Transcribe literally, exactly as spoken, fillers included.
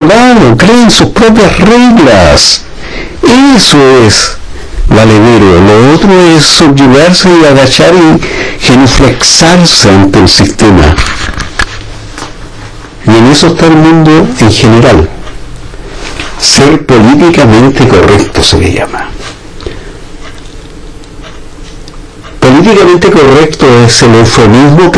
claro, creen sus propias reglas. Eso es valedero. Lo otro es subyugarse y agachar y genuflexarse ante el sistema. Y en eso está el mundo en general. Ser políticamente correcto se le llama. Políticamente correcto es el eufemismo que